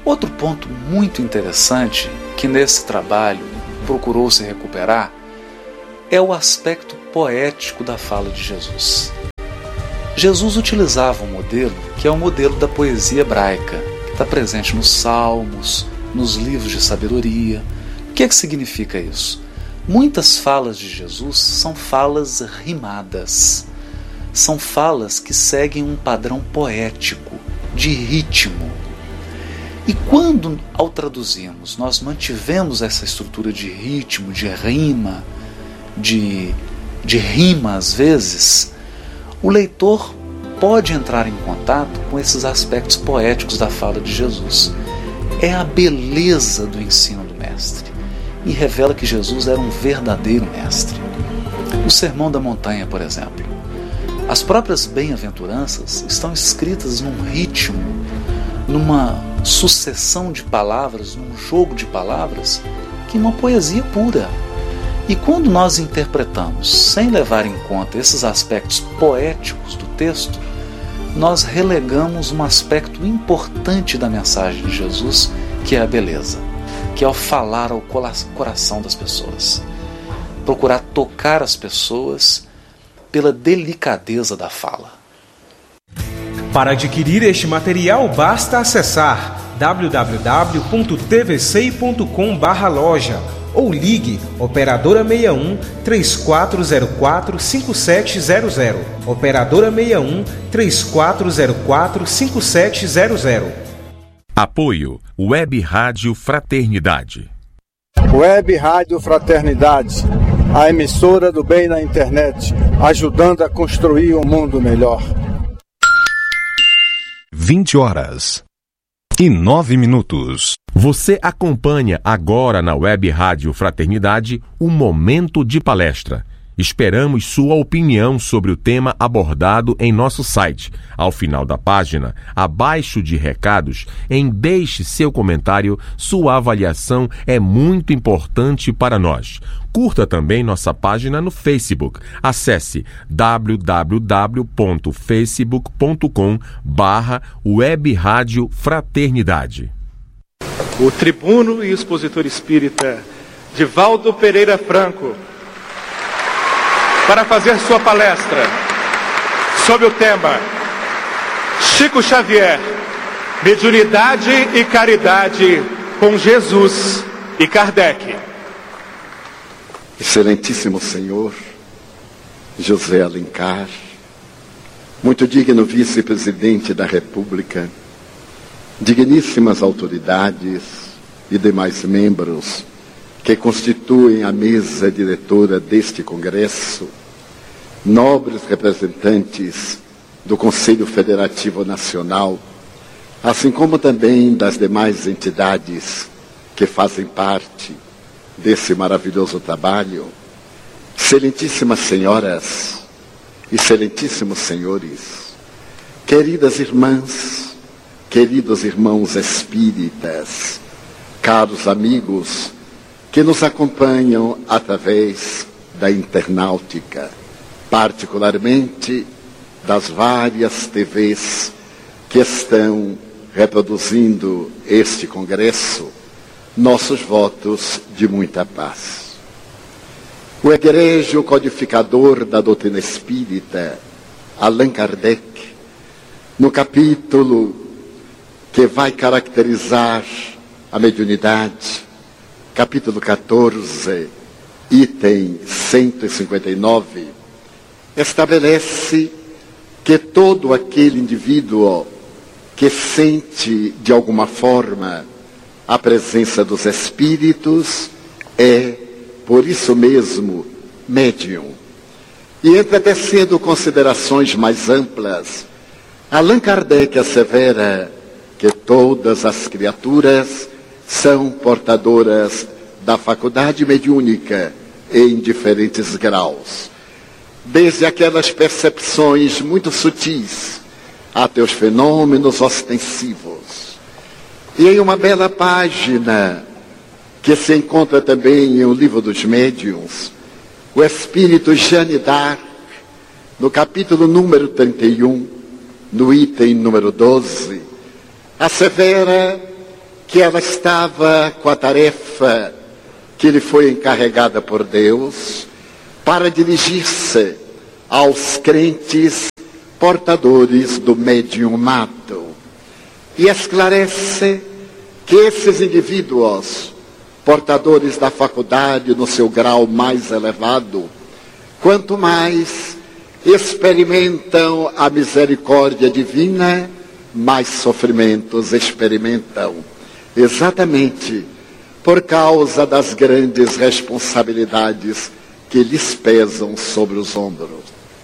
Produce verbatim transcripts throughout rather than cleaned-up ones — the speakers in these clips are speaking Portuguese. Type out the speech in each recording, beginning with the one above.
Outro ponto muito interessante que nesse trabalho procurou se recuperar é o aspecto poético da fala de Jesus. Jesus utilizava um modelo que é o modelo da poesia hebraica, que está presente nos Salmos, nos livros de sabedoria. O que é que significa isso? Muitas falas de Jesus são falas rimadas, são falas que seguem um padrão poético, de ritmo. E quando, ao traduzirmos, nós mantivemos essa estrutura de ritmo, de rima, de, de rima às vezes, o leitor pode entrar em contato com esses aspectos poéticos da fala de Jesus. É a beleza do ensino do Mestre e revela que Jesus era um verdadeiro mestre. O Sermão da Montanha, por exemplo. As próprias bem-aventuranças estão escritas num ritmo, numa sucessão de palavras, num jogo de palavras, que é uma poesia pura. E quando nós interpretamos sem levar em conta esses aspectos poéticos do texto, nós relegamos um aspecto importante da mensagem de Jesus, que é a beleza, que é o falar ao coração das pessoas, procurar tocar as pessoas pela delicadeza da fala. Para adquirir este material, basta acessar w w w ponto t v c i ponto com barra loja ou ligue operadora seis um, três quatro zero quatro, cinco sete zero zero. Operadora seis um, três quatro zero quatro, cinco sete zero zero. Apoio Web Rádio Fraternidade. Web Rádio Fraternidade, a emissora do bem na internet, ajudando a construir um mundo melhor. vinte horas e nove minutos. Você acompanha agora na Web Rádio Fraternidade o Momento de Palestra. Esperamos sua opinião sobre o tema abordado em nosso site. Ao final da página, abaixo de recados, em deixe seu comentário, sua avaliação é muito importante para nós. Curta também nossa página no Facebook. Acesse w w w ponto facebook ponto com barra Web Rádio Fraternidade. O tribuno e expositor espírita Divaldo Pereira Franco, para fazer sua palestra sob o tema Chico Xavier, Mediunidade e Caridade com Jesus e Kardec. Excelentíssimo Senhor José Alencar, muito digno vice-presidente da República, digníssimas autoridades e demais membros que constituem a mesa diretora deste Congresso, nobres representantes do Conselho Federativo Nacional, assim como também das demais entidades que fazem parte desse maravilhoso trabalho, excelentíssimas senhoras, excelentíssimos senhores, queridas irmãs, queridos irmãos espíritas, caros amigos que nos acompanham através da internautica, particularmente das várias T Vs que estão reproduzindo este congresso, nossos votos de muita paz. O egrégio codificador da doutrina espírita, Allan Kardec, no capítulo que vai caracterizar a mediunidade, capítulo quatorze, item cento e cinquenta e nove, estabelece que todo aquele indivíduo que sente de alguma forma a presença dos espíritos é, por isso mesmo, médium. E entretecendo considerações mais amplas, Allan Kardec assevera que todas as criaturas são portadoras da faculdade mediúnica em diferentes graus, desde aquelas percepções muito sutis até os fenômenos ostensivos. E em uma bela página que se encontra também em O Livro dos Médiuns, o espírito Jeanne d'Arc, no capítulo número trinta e um, no item número doze, assevera que ela estava com a tarefa que lhe foi encarregada por Deus para dirigir-se aos crentes portadores do mediunato. E esclarece que esses indivíduos, portadores da faculdade no seu grau mais elevado, quanto mais experimentam a misericórdia divina, mais sofrimentos experimentam. Exatamente por causa das grandes responsabilidades que lhes pesam sobre os ombros.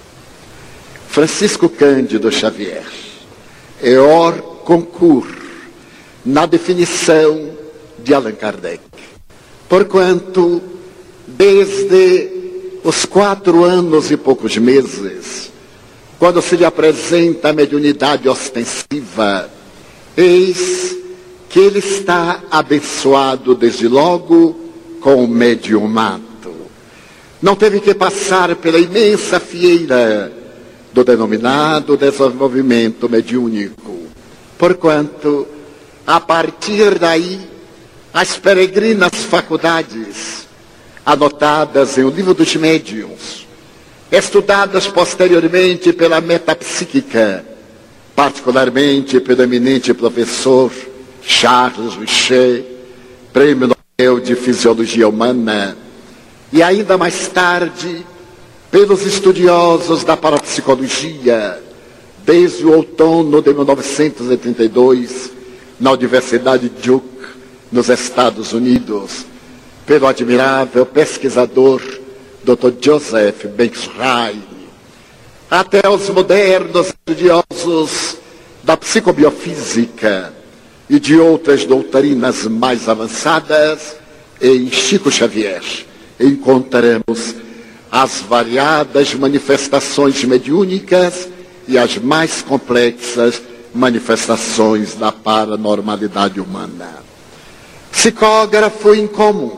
Francisco Cândido Xavier é hors concours na definição de Allan Kardec, porquanto desde os quatro anos e poucos meses, quando se lhe apresenta a mediunidade ostensiva, eis que ele está abençoado desde logo com o mediunato. Não teve que passar pela imensa fieira do denominado desenvolvimento mediúnico, porquanto, a partir daí, as peregrinas faculdades, anotadas em O Livro dos Médiuns, estudadas posteriormente pela metapsíquica, particularmente pelo eminente professor Charles Richet, Prêmio Nobel de Fisiologia Humana, e ainda mais tarde, pelos estudiosos da parapsicologia, desde o outono de mil novecentos e trinta e dois, na Universidade Duke, nos Estados Unidos, pelo admirável pesquisador doutor Joseph Banks Ryle, até os modernos estudiosos da psicobiofísica e de outras doutrinas mais avançadas, em Chico Xavier encontramos as variadas manifestações mediúnicas e as mais complexas manifestações da paranormalidade humana. Psicógrafo incomum,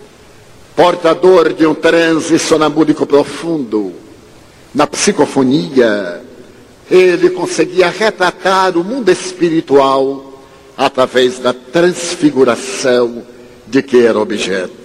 portador de um transe sonambúlico profundo, na psicofonia, ele conseguia retratar o mundo espiritual através da transfiguração de que era objeto.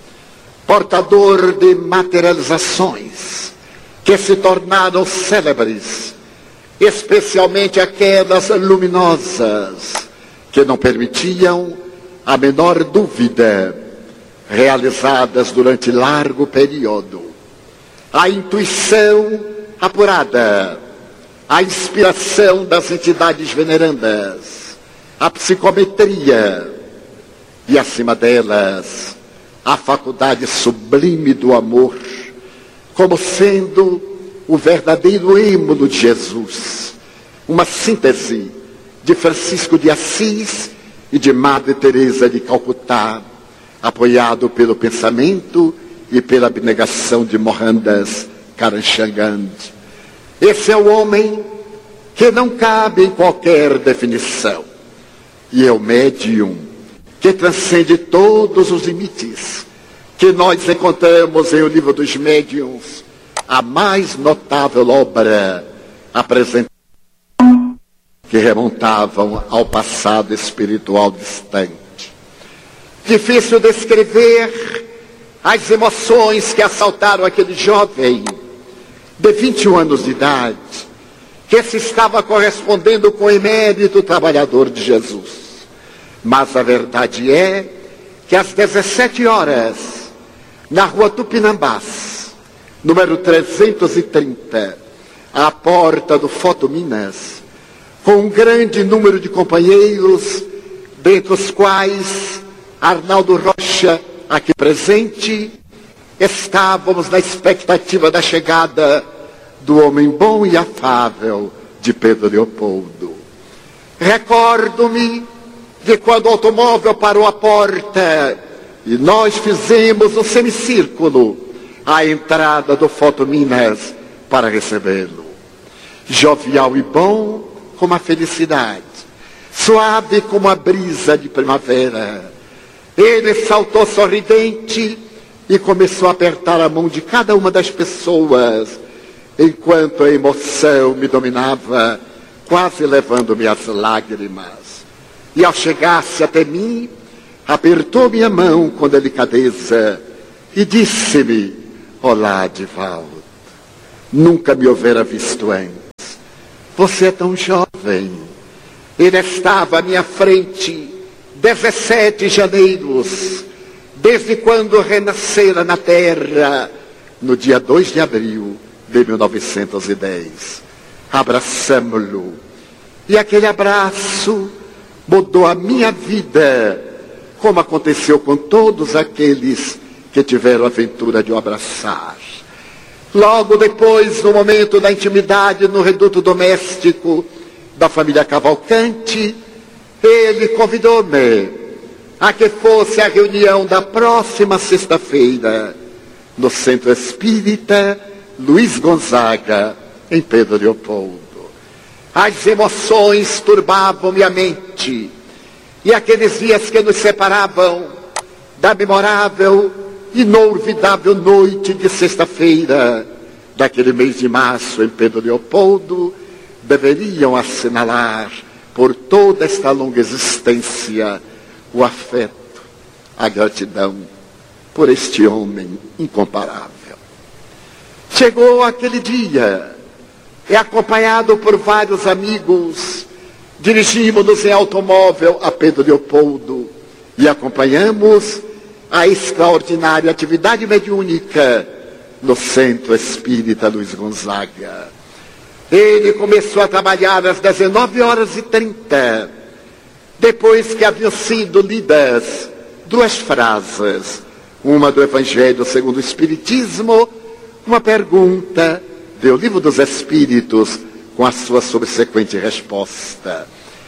Portador de materializações que se tornaram célebres, especialmente aquelas luminosas que não permitiam a menor dúvida, realizadas durante largo período. A intuição apurada, a inspiração das entidades venerandas, a psicometria e, acima delas, a faculdade sublime do amor, como sendo o verdadeiro êmulo de Jesus, uma síntese de Francisco de Assis e de Madre Teresa de Calcutá, apoiado pelo pensamento e pela abnegação de Mohandas Karamchand. Esse é o homem que não cabe em qualquer definição, e é o médium que transcende todos os limites, que nós encontramos em O Livro dos Médiuns, a mais notável obra apresentada, que remontavam ao passado espiritual distante. Difícil descrever as emoções que assaltaram aquele jovem de vinte e um anos de idade, que se estava correspondendo com o emérito trabalhador de Jesus. Mas a verdade é que às dezessete horas, na rua Tupinambás, número trezentos e trinta, à porta do Foto Minas, com um grande número de companheiros, dentre os quais Arnaldo Rocha, aqui presente, estávamos na expectativa da chegada do homem bom e afável de Pedro Leopoldo. Recordo-me de quando o automóvel parou à porta e nós fizemos um semicírculo à entrada do Foto Minas para recebê-lo. Jovial e bom como a felicidade, suave como a brisa de primavera. Ele saltou sorridente e começou a apertar a mão de cada uma das pessoas, enquanto a emoção me dominava, quase levando-me às lágrimas. e ao chegar-se até mim, apertou minha mão com delicadeza e disse-me: olá, Divaldo, nunca me houvera visto antes. Você é tão jovem. Ele estava à minha frente dezessete janeiros, desde quando renascera na terra, no dia dois de abril de mil novecentos e dez. Abraçamo-lo, e aquele abraço mudou a minha vida, como aconteceu com todos aqueles que tiveram a aventura de o abraçar. Logo depois, no momento da intimidade no reduto doméstico da família Cavalcante, ele convidou-me a que fosse a reunião da próxima sexta-feira no Centro Espírita Luiz Gonzaga, em Pedro Leopoldo. As emoções turbavam minha mente, e aqueles dias que nos separavam da memorável, inolvidável noite de sexta-feira daquele mês de março em Pedro Leopoldo deveriam assinalar por toda esta longa existência o afeto, a gratidão por este homem incomparável. Chegou aquele dia, e acompanhado por vários amigos, dirigimos-nos em automóvel a Pedro Leopoldo e acompanhamos a extraordinária atividade mediúnica no Centro Espírita Luiz Gonzaga. Ele começou a trabalhar às dezenove horas e trinta, depois que haviam sido lidas duas frases, uma do Evangelho segundo o Espiritismo, uma pergunta do Livro dos Espíritos, com a sua subsequente resposta.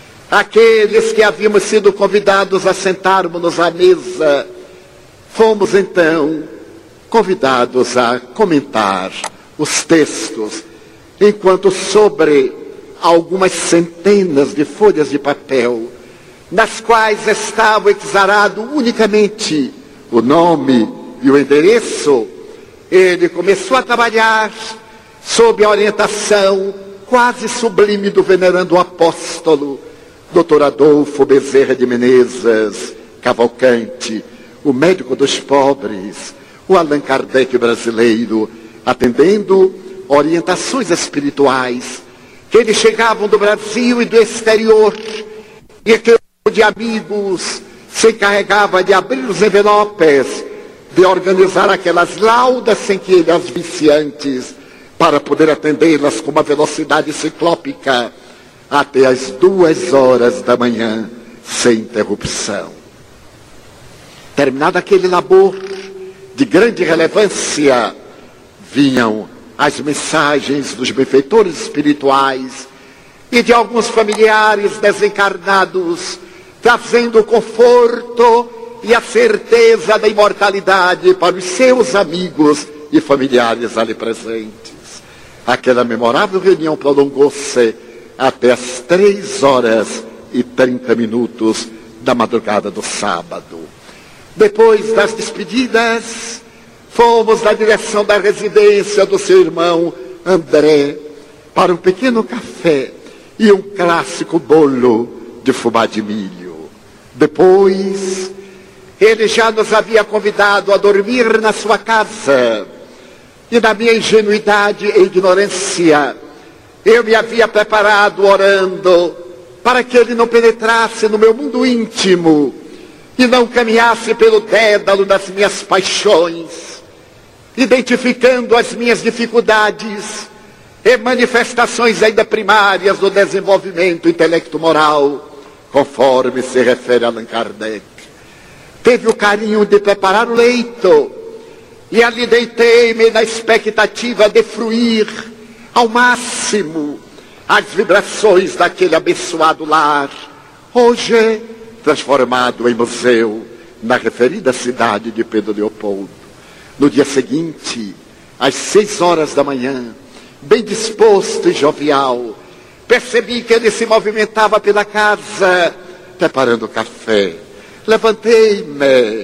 Aqueles que havíamos sido convidados a sentarmos-nos à mesa, fomos então convidados a comentar os textos, enquanto sobre algumas centenas de folhas de papel, nas quais estava exarado unicamente o nome e o endereço, ele começou a trabalhar sob a orientação quase sublime do venerando apóstolo doutor Adolfo Bezerra de Menezes Cavalcante, o médico dos pobres, o Allan Kardec brasileiro, atendendo orientações espirituais que lhe chegavam do Brasil e do exterior, e que o de amigos se encarregava de abrir os envelopes, de organizar aquelas laudas sem que ele as visse antes, para poder atendê-las com uma velocidade ciclópica até as duas horas da manhã, sem interrupção. Terminado aquele labor de grande relevância, vinham as mensagens dos benfeitores espirituais e de alguns familiares desencarnados, trazendo o conforto e a certeza da imortalidade para os seus amigos e familiares ali presentes. Aquela memorável reunião prolongou-se até as três horas e trinta minutos da madrugada do sábado. Depois das despedidas, fomos na direção da residência do seu irmão André para um pequeno café e um clássico bolo de fubá de milho. Depois, ele já nos havia convidado a dormir na sua casa. E na minha ingenuidade e ignorância, eu me havia preparado orando para que ele não penetrasse no meu mundo íntimo e não caminhasse pelo dédalo das minhas paixões, identificando as minhas dificuldades e manifestações ainda primárias do desenvolvimento intelecto-moral, conforme se refere a Allan Kardec. Teve o carinho de preparar o leito, e ali deitei-me na expectativa de fruir ao máximo as vibrações daquele abençoado lar, hoje transformado em museu na referida cidade de Pedro Leopoldo. No dia seguinte, às seis horas da manhã, bem disposto e jovial, percebi que ele se movimentava pela casa, preparando café. Levantei-me,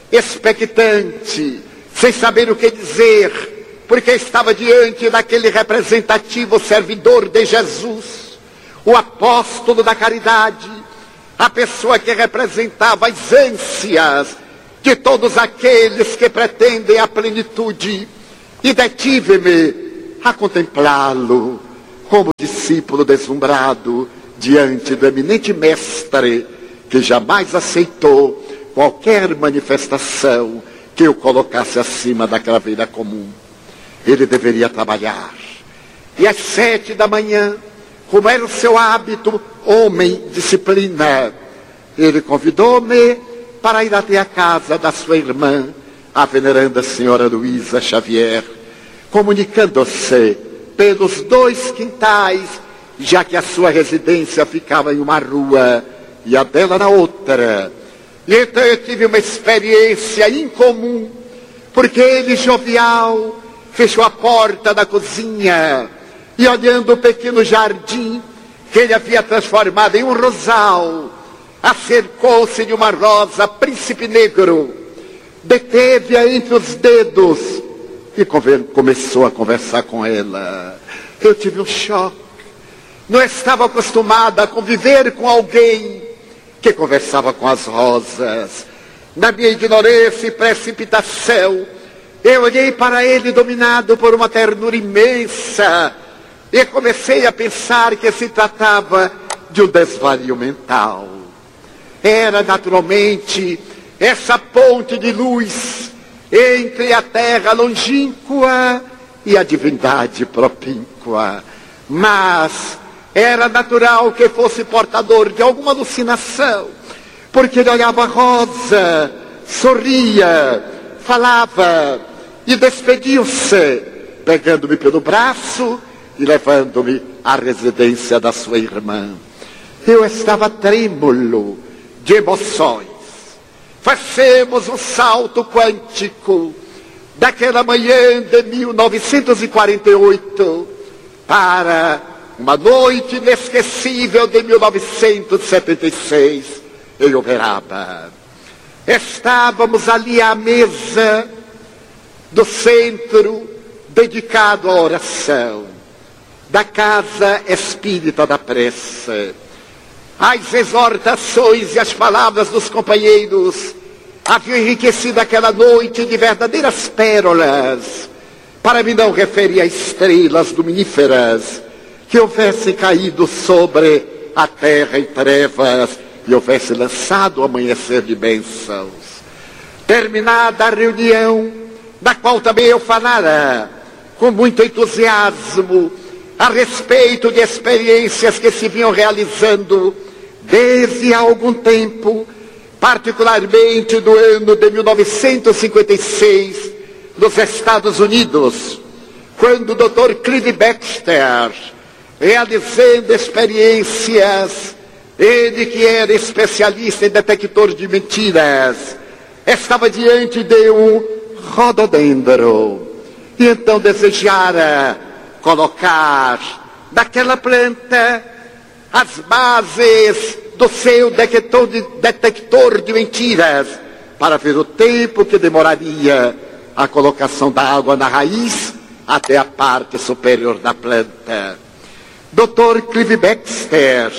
expectante, sem saber o que dizer, porque estava diante daquele representativo servidor de Jesus, o apóstolo da caridade, a pessoa que representava as ânsias de todos aqueles que pretendem a plenitude, e detive-me a contemplá-lo como discípulo deslumbrado diante do eminente mestre que jamais aceitou qualquer manifestação que o colocasse acima daquela vida comum. Ele deveria trabalhar. E às sete da manhã, como era o seu hábito, homem, disciplina, ele convidou-me para ir até a casa da sua irmã, a veneranda senhora Luísa Xavier, comunicando-se pelos dois quintais, já que a sua residência ficava em uma rua e a dela na outra. E então eu tive uma experiência incomum, porque ele, jovial, fechou a porta da cozinha e, olhando o pequeno jardim que ele havia transformado em um rosal, acercou-se de uma rosa príncipe negro, deteve-a entre os dedos e começou a conversar com ela. Eu tive um choque. Não estava acostumada a conviver com alguém que conversava com as rosas. Na minha ignorância e precipitação, eu olhei para ele dominado por uma ternura imensa e comecei a pensar que se tratava de um desvario mental. Era naturalmente essa ponte de luz entre a terra longínqua e a divindade propínqua. Mas era natural que fosse portador de alguma alucinação, porque ele olhava a rosa, sorria, falava e despediu-se, pegando-me pelo braço e levando-me à residência da sua irmã. Eu estava trêmulo de emoções. Fazemos um salto quântico daquela manhã de mil novecentos e quarenta e oito para uma noite inesquecível de mil novecentos e setenta e seis em Uberaba. Estávamos ali à mesa do centro dedicado à oração, da Casa Espírita da Prece. As exortações e as palavras dos companheiros haviam enriquecido aquela noite de verdadeiras pérolas, para me não referir a estrelas luminíferas que houvessem caído sobre a terra em trevas e houvesse lançado o amanhecer de bênçãos. Terminada a reunião, da qual também eu falara com muito entusiasmo a respeito de experiências que se vinham realizando desde há algum tempo, particularmente do ano de mil novecentos e cinquenta e seis, nos Estados Unidos, quando o doutor Clive Baxter, realizando experiências, ele que era especialista em detector de mentiras, estava diante de um rododendro, e então desejara colocar naquela planta as bases do seu detector de, detector de mentiras, para ver o tempo que demoraria a colocação da água na raiz até a parte superior da planta. doutor Clive Baxter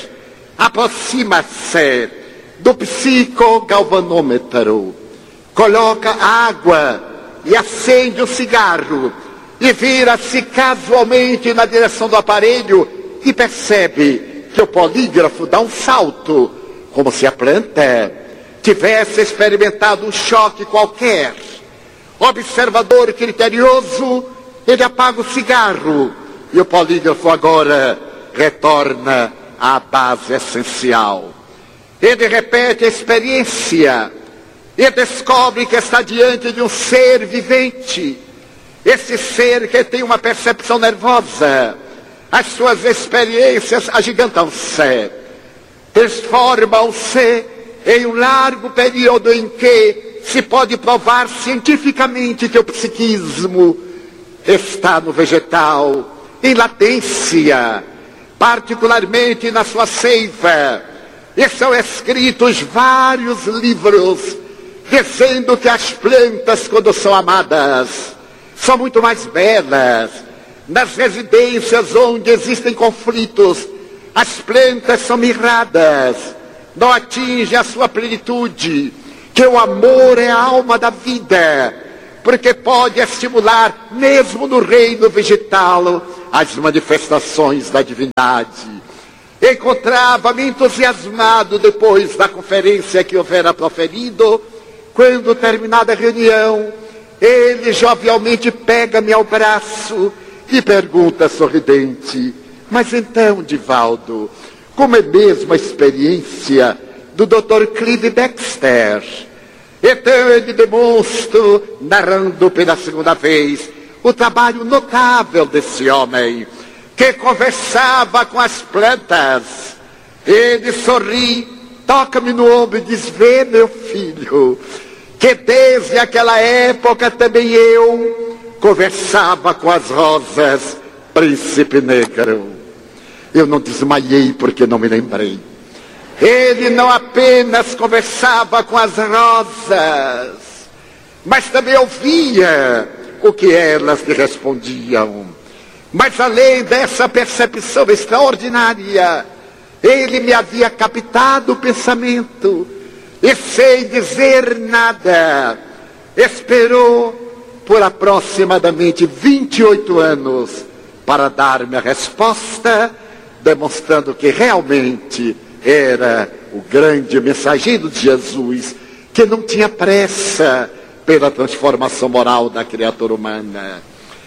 aproxima-se do psicogalvanômetro, coloca água e acende o cigarro e vira-se casualmente na direção do aparelho e percebe que o polígrafo dá um salto, como se a planta tivesse experimentado um choque qualquer. Observador criterioso, ele apaga o cigarro e o polígrafo agora retorna à base essencial. Ele repete a experiência e descobre que está diante de um ser vivente. Esse ser que tem uma percepção nervosa. As suas experiências agigantam-se, transformam-se em um largo período em que se pode provar cientificamente que o psiquismo está no vegetal, em latência, particularmente na sua seiva. E são escritos vários livros dizendo que as plantas, quando são amadas, são muito mais belas. Nas residências onde existem conflitos, as plantas são mirradas, não atinge a sua plenitude, que o amor é a alma da vida, porque pode estimular, mesmo no reino vegetal, as manifestações da divindade. Encontrava-me entusiasmado depois da conferência que houvera proferido, quando, terminada a reunião, ele jovialmente pega-me ao braço e pergunta sorridente: mas então, Divaldo, como é mesmo a experiência do doutor Clive Baxter? Então eu lhe demonstro, narrando pela segunda vez, o trabalho notável desse homem, que conversava com as plantas. Ele sorri, toca-me no ombro e diz: vê, meu filho, que desde aquela época também eu conversava com as rosas, príncipe negro. Eu não desmaiei porque não me lembrei. Ele não apenas conversava com as rosas, mas também ouvia o que elas lhe respondiam. Mas além dessa percepção extraordinária, ele me havia captado o pensamento e, sem dizer nada, esperou por aproximadamente vinte e oito anos para dar-me a resposta, demonstrando que realmente era o grande mensageiro de Jesus, que não tinha pressa pela transformação moral da criatura humana.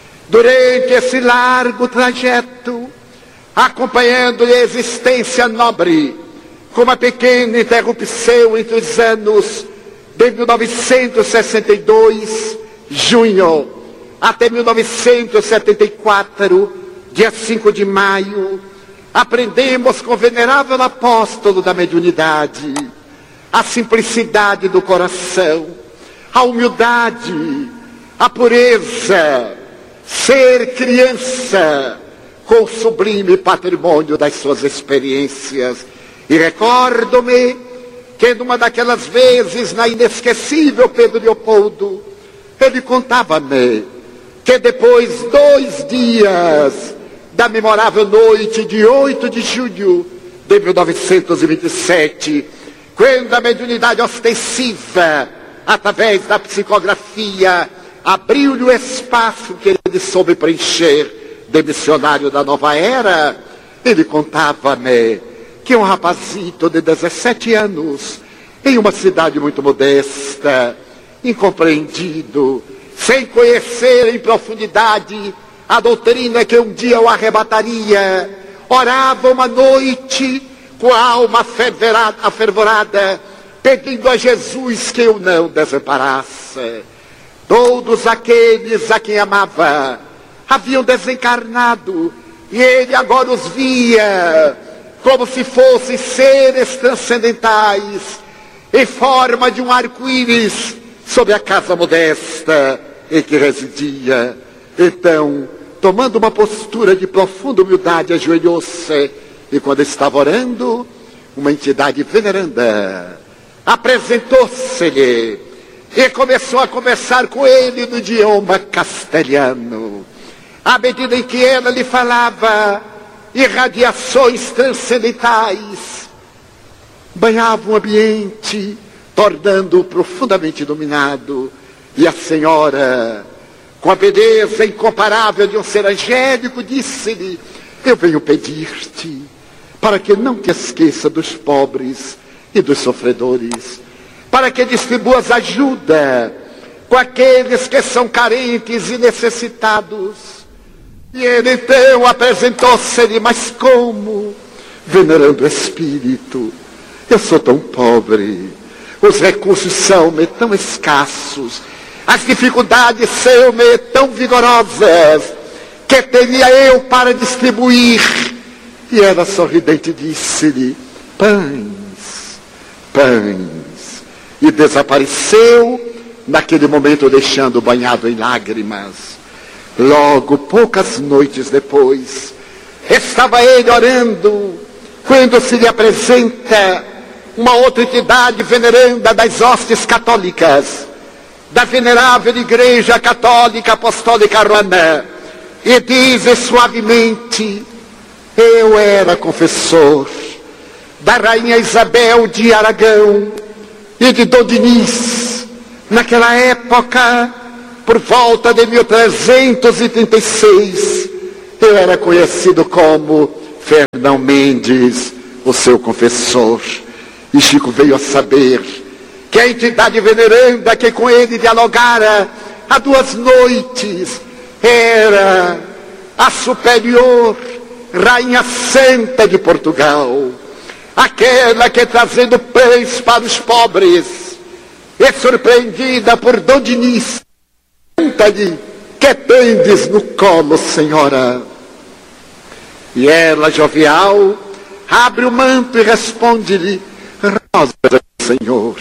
Durante esse largo trajeto, acompanhando-lhe a existência nobre, com uma pequena interrupção entre os anos de mil novecentos e sessenta e dois, junho, até mil novecentos e setenta e quatro, dia cinco de maio, aprendemos com o venerável apóstolo da mediunidade a simplicidade do coração, a humildade, a pureza, ser criança com o sublime patrimônio das suas experiências. E recordo-me que numa daquelas vezes, na inesquecível Pedro Leopoldo, ele contava-me que depois dois dias da memorável noite de oito de julho de mil novecentos e vinte e sete, quando a mediunidade ostensiva, através da psicografia, abriu-lhe o espaço que ele soube preencher de missionário da nova era, ele contava-me que um rapazito de dezessete anos, em uma cidade muito modesta, incompreendido, sem conhecer em profundidade a doutrina que um dia o arrebataria, orava uma noite com a alma afervorada, pedindo a Jesus que o não desamparasse. Todos aqueles a quem amava haviam desencarnado, e ele agora os via como se fossem seres transcendentais, em forma de um arco-íris sobre a casa modesta em que residia. Então, tomando uma postura de profunda humildade, ajoelhou-se, e quando estava orando, uma entidade veneranda apresentou-se-lhe e começou a conversar com ele no idioma castelhano. À medida em que ela lhe falava, irradiações transcendentais banhavam o ambiente, tornando-o profundamente iluminado. E a senhora, com a beleza incomparável de um ser angélico, disse-lhe: eu venho pedir-te para que não te esqueça dos pobres e dos sofredores, para que distribuas ajuda com aqueles que são carentes e necessitados. E ele então apresentou-se-lhe: mas como? Venerando espírito, eu sou tão pobre, os recursos são-me tão escassos, as dificuldades são-me tão vigorosas, que teria eu para distribuir? E ela sorridente disse-lhe: pães, pães. E desapareceu naquele momento, deixando banhado em lágrimas. Logo, poucas noites depois, estava ele orando, quando se lhe apresenta uma outra entidade veneranda das hostes católicas, da venerável Igreja Católica Apostólica Romana, e diz suavemente: eu era confessor da rainha Isabel de Aragão e de Dom Dinis. Naquela época, por volta de mil trezentos e trinta e seis, eu era conhecido como Fernão Mendes, o seu confessor. E Chico veio a saber que a entidade veneranda que com ele dialogara há duas noites era a superior Rainha Santa de Portugal, aquela que trazendo pães para os pobres, e surpreendida por Dom Dinis, pergunta-lhe: que tendes no colo, senhora? E ela, jovial, abre o manto e responde-lhe: rosas, senhor,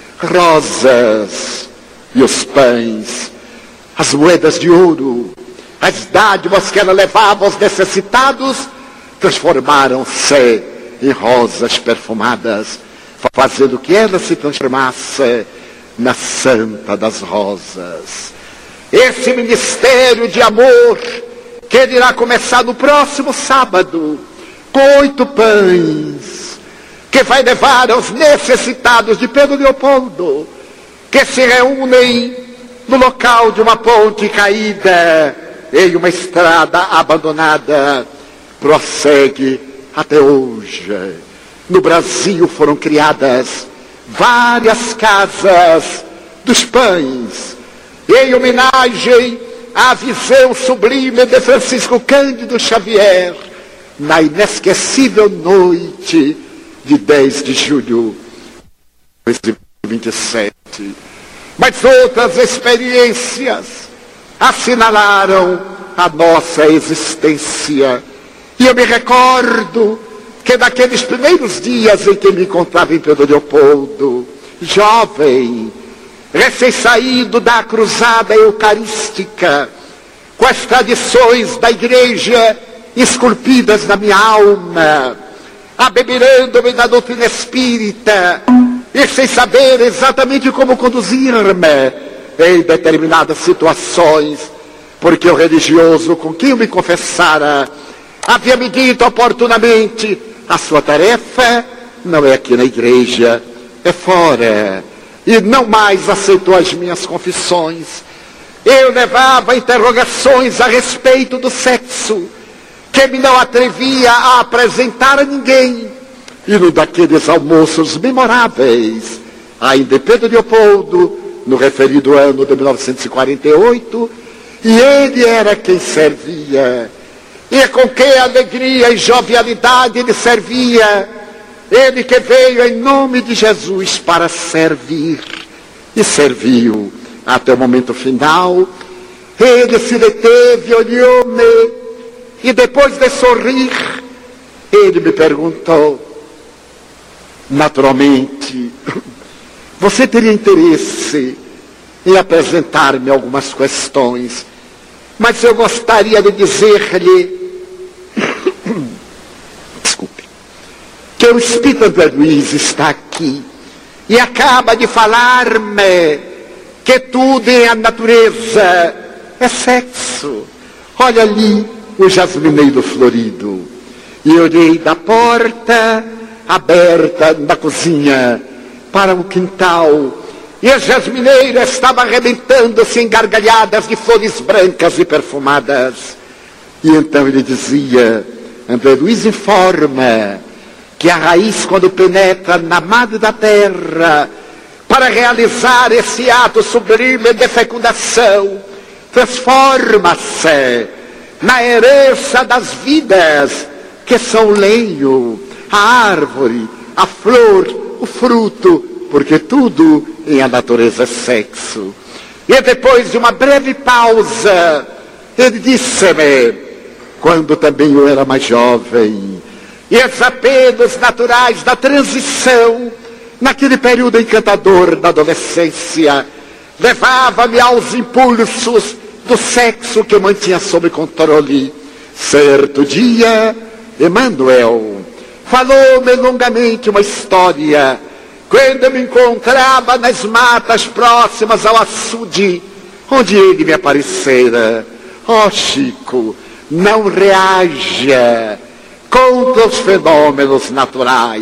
rosas. E os pães, as moedas de ouro, as dádivas que ela levava aos necessitados, transformaram-se em rosas perfumadas, fazendo que ela se transformasse na Santa das Rosas. Esse ministério de amor, que irá começar no próximo sábado, com oito pães, que vai levar aos necessitados de Pedro Leopoldo, que se reúnem no local de uma ponte caída, em uma estrada abandonada, prossegue até hoje. No Brasil foram criadas várias casas dos pães, em homenagem à visão sublime de Francisco Cândido Xavier, na inesquecível noite de dez de julho de vinte e sete. Mas outras experiências assinalaram a nossa existência. E eu me recordo que naqueles primeiros dias em que me encontrava em Pedro Leopoldo, jovem, recém-saído da cruzada eucarística, com as tradições da igreja esculpidas na minha alma, abeberando-me da doutrina espírita, e sem saber exatamente como conduzir-me em determinadas situações, porque o religioso com quem eu me confessara havia me dito oportunamente: a sua tarefa não é aqui na igreja, é fora. E não mais aceitou as minhas confissões. Eu levava interrogações a respeito do sexo, que me não atrevia a apresentar a ninguém. E no daqueles almoços memoráveis, ainda em Pedro Leopoldo, no referido ano de mil novecentos e quarenta e oito, e ele era quem servia. E com que alegria e jovialidade ele servia. Ele que veio em nome de Jesus para servir. E serviu até o momento final. Ele se deteve, olhou-me, e depois de sorrir, ele me perguntou: naturalmente, você teria interesse em apresentar-me algumas questões, mas eu gostaria de dizer-lhe, desculpe, que o Espírito André Luiz está aqui e acaba de falar-me que tudo em a natureza é sexo. Olha ali o jasmineiro florido. E olhei da porta aberta da cozinha para o quintal, e a jasmineira estava arrebentando-se em gargalhadas de flores brancas e perfumadas. E então ele dizia: André Luiz informa que a raiz, quando penetra na madre da terra para realizar esse ato sublime de fecundação, transforma-se na herança das vidas, que são o lenho, a árvore, a flor, o fruto, porque tudo em a natureza é sexo. E depois de uma breve pausa, ele disse-me, quando também eu era mais jovem, e os apelos naturais da transição, naquele período encantador da adolescência, levava-me aos impulsos do sexo que eu mantinha sob controle. Certo dia, Emmanuel falou-me longamente uma história, quando eu me encontrava nas matas próximas ao açude, onde ele me aparecera. Ó, oh, Chico, não reaja contra os fenômenos naturais.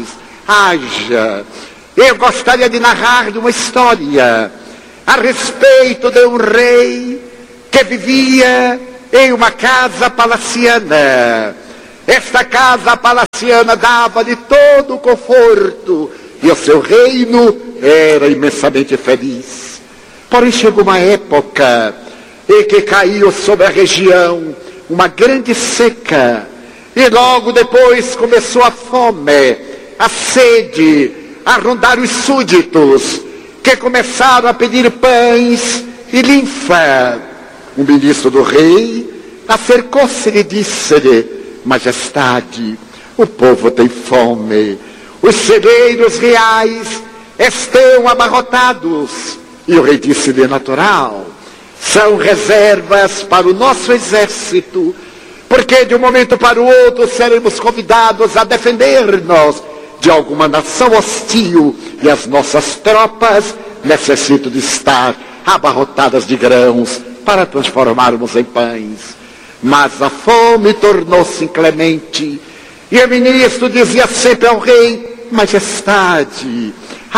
haja. Eu gostaria de narrar de uma história a respeito de um rei que vivia em uma casa palaciana. Esta casa palaciana dava-lhe todo o conforto e o seu reino era imensamente feliz. Porém chegou uma época em que caiu sobre a região uma grande seca e logo depois começou a fome, a sede, a rondar os súditos, que começaram a pedir pães e linfa. O ministro do rei acercou-se e disse-lhe: Majestade, o povo tem fome, os celeiros reais estão abarrotados. E o rei disse-lhe: natural, são reservas para o nosso exército, porque de um momento para o outro seremos convidados a defender-nos de alguma nação hostil, e as nossas tropas necessitam de estar abarrotadas de grãos para transformarmos em pães. Mas a fome tornou-se inclemente, e o ministro dizia sempre ao rei: Majestade,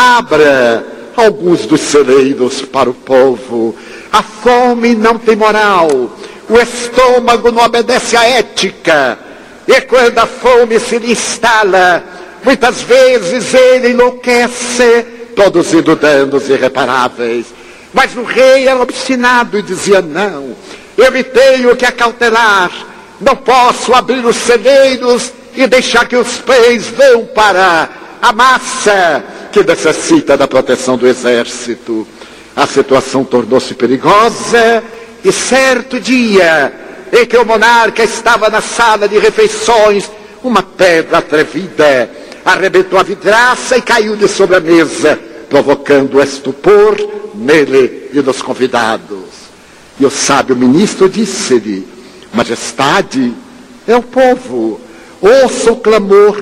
abra alguns dos celeiros para o povo. A fome não tem moral, o estômago não obedece à ética, e quando a fome se lhe instala, muitas vezes ele enlouquece, produzindo danos irreparáveis. Mas o rei era obstinado e dizia: não, eu me tenho que acautelar, não posso abrir os celeiros e deixar que os pães vão para a massa que necessita da proteção do exército. A situação tornou-se perigosa e certo dia, em que o monarca estava na sala de refeições, uma pedra atrevida arrebentou a vidraça e caiu de sobre a mesa, provocando estupor nele e nos convidados. E o sábio ministro disse-lhe: Majestade, é o povo, ouça o clamor.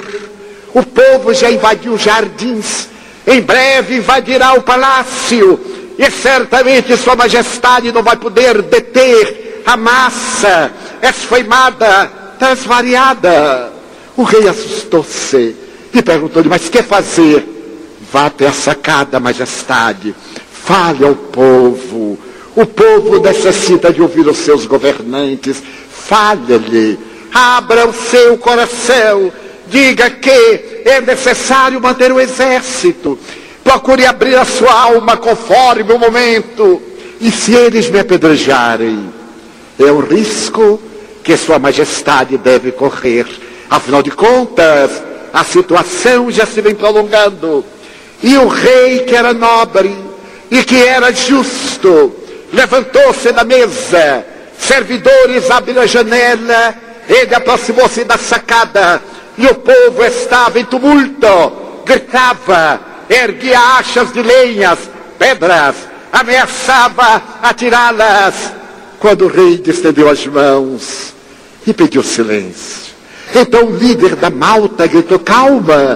O povo já invadiu os jardins, em breve invadirá o palácio, e certamente Sua Majestade não vai poder deter a massa esfaimada, transvariada. O rei assustou-se e perguntou-lhe: mas que fazer? Vá até a sacada, Majestade, fale ao povo. O povo necessita de ouvir os seus governantes. Fale-lhe, abra o seu coração, diga que é necessário manter o exército. Procure abrir a sua alma conforme o momento. E se eles me apedrejarem, é um risco que Sua Majestade deve correr. Afinal de contas, a situação já se vem prolongando. E o rei, que era nobre e que era justo, levantou-se da mesa. Servidores abriram a janela, ele aproximou-se da sacada, e o povo estava em tumulto, gritava, erguia achas de lenhas, pedras, ameaçava atirá-las. Quando o rei estendeu as mãos e pediu silêncio, então o líder da malta gritou: calma,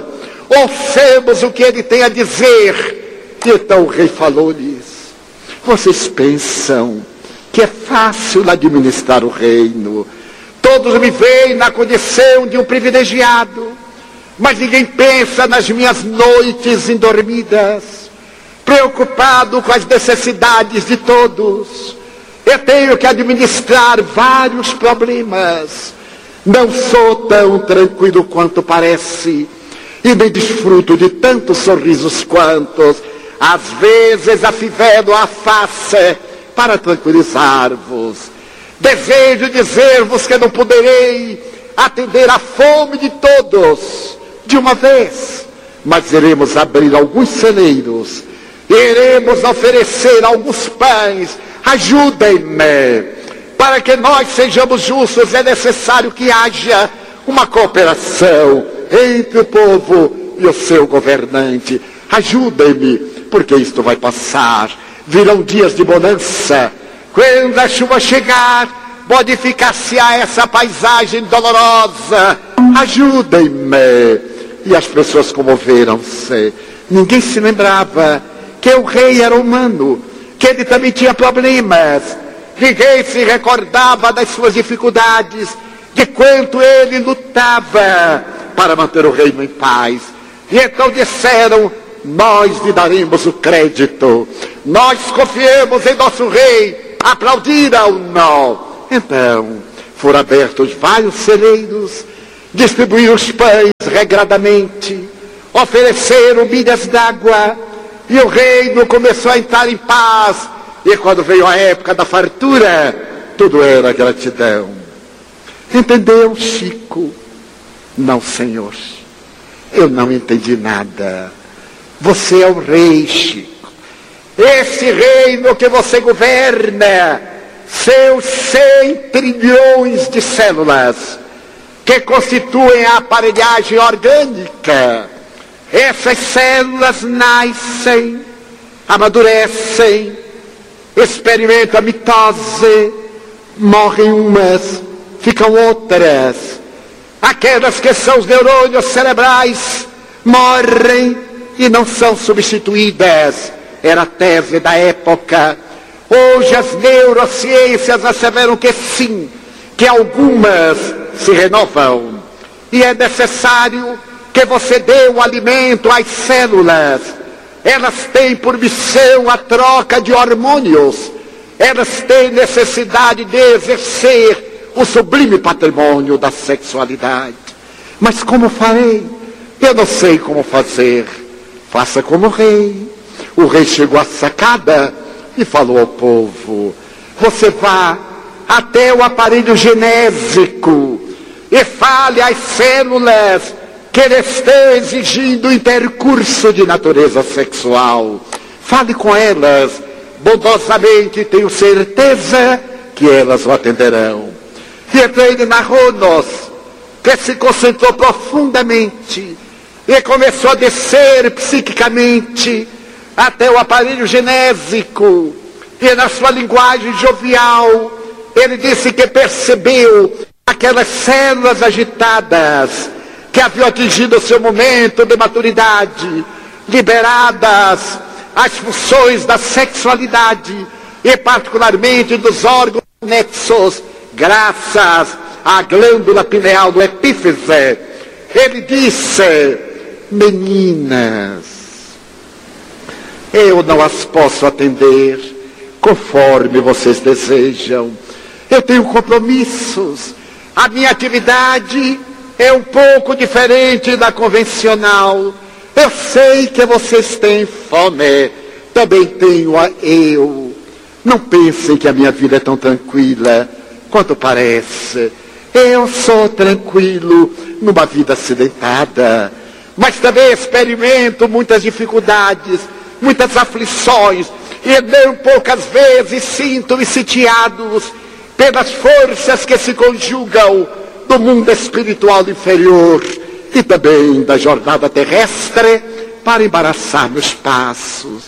ouçamos o que ele tem a dizer. E então o rei falou-lhes: vocês pensam que é fácil administrar o reino? Todos me veem na condição de um privilegiado, mas ninguém pensa nas minhas noites indormidas, preocupado com as necessidades de todos. Eu tenho que administrar vários problemas. Não sou tão tranquilo quanto parece, e nem desfruto de tantos sorrisos quantos. Às vezes afivelo a face para tranquilizar-vos. Desejo dizer-vos que não poderei atender à fome de todos de uma vez, mas iremos abrir alguns celeiros, iremos oferecer alguns pães. Ajudem-me. Para que nós sejamos justos, é necessário que haja uma cooperação entre o povo e o seu governante. Ajudem-me, porque isto vai passar. Virão dias de bonança. Quando a chuva chegar, modificar-se-á essa paisagem dolorosa. Ajudem-me. E as pessoas comoveram-se. Ninguém se lembrava que o rei era humano, que ele também tinha problemas. Ninguém se recordava das suas dificuldades, de quanto ele lutava para manter o reino em paz. E então disseram: nós lhe daremos o crédito, nós confiamos em nosso rei. Aplaudiram-no. Então foram abertos vários celeiros, distribuíram os pães regradamente, ofereceram milhas d'água, e o reino começou a entrar em paz. E quando veio a época da fartura, tudo era gratidão. Entendeu, Chico? Não, senhor, eu não entendi nada. Você é o rei, Chico. Esse reino que você governa, seus cem trilhões de células, que constituem a aparelhagem orgânica, essas células nascem, amadurecem, experimentam a mitose, morrem umas, ficam outras. Aquelas que são os neurônios cerebrais morrem e não são substituídas. Era a tese da época. Hoje as neurociências asseveram que sim, que algumas se renovam. E é necessário que você dê o alimento às células. Elas têm por missão a troca de hormônios. Elas têm necessidade de exercer o sublime patrimônio da sexualidade. Mas como farei? Eu não sei como fazer. Faça como o rei. O rei chegou à sacada e falou ao povo: você vá até o aparelho genésico e fale às células que eles estão exigindo intercurso de natureza sexual. Fale com elas bondosamente, tenho certeza que elas o atenderão. E então ele narrou-nos que se concentrou profundamente e começou a descer psiquicamente até o aparelho genésico. E na sua linguagem jovial, ele disse que percebeu aquelas células agitadas que haviam atingido o seu momento de maturidade, liberadas as funções da sexualidade e particularmente dos órgãos nexos, graças à glândula pineal do epífise. Ele disse: meninas, eu não as posso atender conforme vocês desejam. Eu tenho compromissos. A minha atividade é um pouco diferente da convencional. Eu sei que vocês têm fome. Também tenho a eu. Não pensem que a minha vida é tão tranquila quanto parece. Eu sou tranquilo numa vida acidentada, mas também experimento muitas dificuldades, muitas aflições, e não poucas vezes sinto-me sitiados pelas forças que se conjugam do mundo espiritual inferior e também da jornada terrestre para embaraçar meus passos.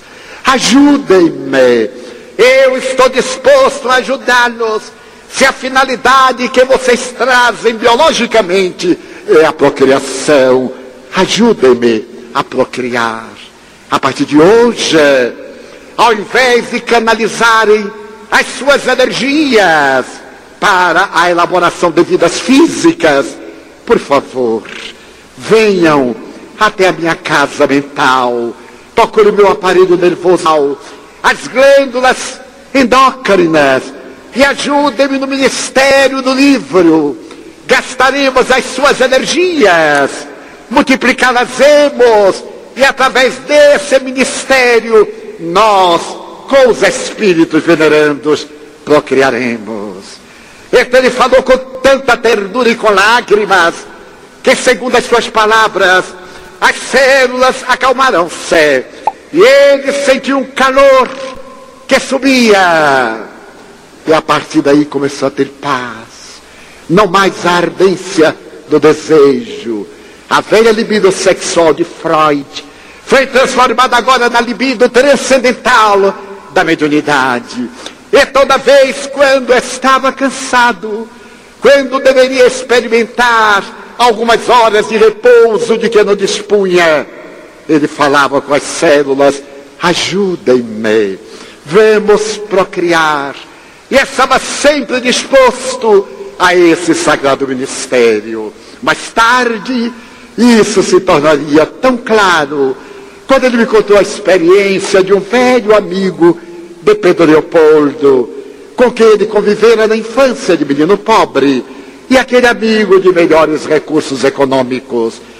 Ajudem-me, eu estou disposto a ajudá-los, se a finalidade que vocês trazem biologicamente é a procriação. Ajudem-me a procriar. A partir de hoje, ao invés de canalizarem as suas energias para a elaboração de vidas físicas, por favor, venham até a minha casa mental, toquem o meu aparelho nervoso, as glândulas endócrinas, e ajudem-me no ministério do livro. Gastaremos as suas energias, multiplicá-las-emos, e através desse ministério, nós, com os espíritos venerandos, procriaremos. Então ele falou com tanta ternura e com lágrimas, que segundo as suas palavras, as células acalmaram-se, e ele sentiu um calor que subia, e a partir daí começou a ter paz, não mais a ardência do desejo. A velha libido sexual de Freud foi transformada agora na libido transcendental da mediunidade. E toda vez quando estava cansado, quando deveria experimentar algumas horas de repouso de que não dispunha, ele falava com as células: ajudem-me, vamos procriar. E estava sempre disposto a esse sagrado ministério. Mais tarde, Isso se tornaria tão claro quando ele me contou a experiência de um velho amigo de Pedro Leopoldo, com quem ele convivera na infância de menino pobre, e aquele amigo de melhores recursos econômicos